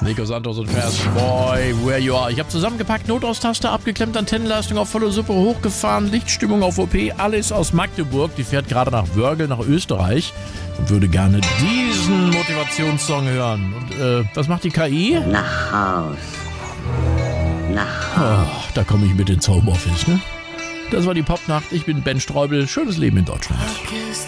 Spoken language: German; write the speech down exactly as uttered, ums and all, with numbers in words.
Nico Santos und Fast Boy, Where You Are. Ich habe zusammengepackt, Notaustaste abgeklemmt, Antennenleistung auf volle Suppe hochgefahren, Lichtstimmung auf O P, alles aus Magdeburg. Die fährt gerade nach Wörgl, nach Österreich und würde gerne diesen Motivationssong hören. Und äh, was macht die K I? Nach Haus. Nach Haus. Oh, da komme ich mit ins Homeoffice, ne? Das war die Popnacht. Ich bin Ben Streubel. Schönes Leben in Deutschland.